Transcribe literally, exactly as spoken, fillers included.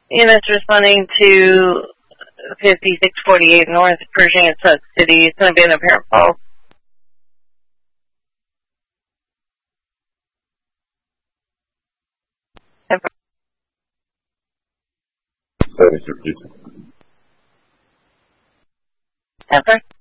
Units responding to fifty-six forty-eight North Pershing at Sutt City. It's going to be an apparent fault. Service repeat. Ever.